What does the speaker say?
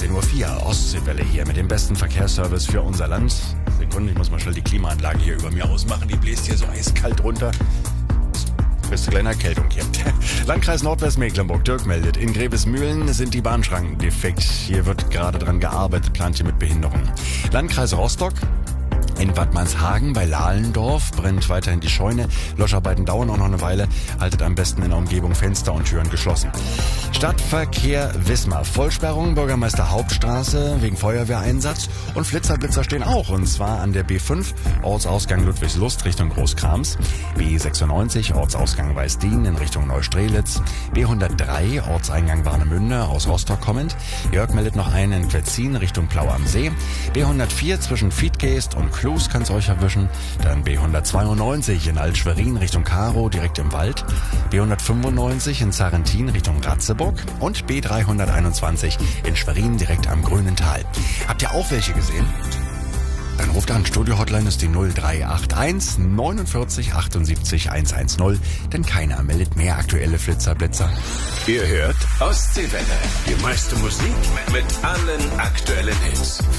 18:04 Uhr, Ostseewelle hier mit dem besten Verkehrsservice für unser Land. Sekunde, ich muss mal schnell die Klimaanlage hier über mir ausmachen. Die bläst hier so eiskalt runter. Beste kleine Erkältung hier. Landkreis Nordwestmecklenburg, Dirk meldet, in Grevesmühlen sind die Bahnschranken defekt. Hier wird gerade dran gearbeitet, Plantchen mit Behinderung. Landkreis Rostock. In Bad Manshagen bei Lahlendorf brennt weiterhin die Scheune. Löscharbeiten dauern auch noch eine Weile. Haltet am besten in der Umgebung Fenster und Türen geschlossen. Stadtverkehr Wismar. Vollsperrung, Bürgermeister Hauptstraße wegen Feuerwehreinsatz. Und Flitzer stehen auch. Und zwar an der B5, Ortsausgang Ludwigslust Richtung Großkrams. B96, Ortsausgang Weißdien in Richtung Neustrelitz. B103, Ortseingang Warnemünde aus Rostock kommend. Jörg meldet noch einen in Quetzin Richtung Plau am See. B104 zwischen Fiedgeest und Klus kann's euch erwischen. Dann B192 in Alt-Schwerin Richtung Karo direkt im Wald. B195 in Sarrentin Richtung Ratzeburg. Und B321 in Schwerin direkt am Grünen Tal. Habt ihr auch welche gesehen? Dann ruft an. Studio-Hotline ist die 0381 49 78 110. Denn keiner meldet mehr aktuelle Flitzer-Blitzer. Ihr hört Ostseewelle. Die meiste Musik mit allen aktuellen Hits.